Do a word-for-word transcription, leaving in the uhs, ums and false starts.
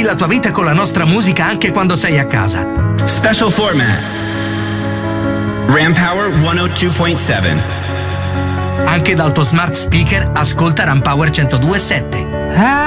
Vivi la tua vita con la nostra musica anche quando sei a casa. Special format. Ram Power centodue point seven. Anche dal tuo smart speaker ascolta Ram Power centodue point sette.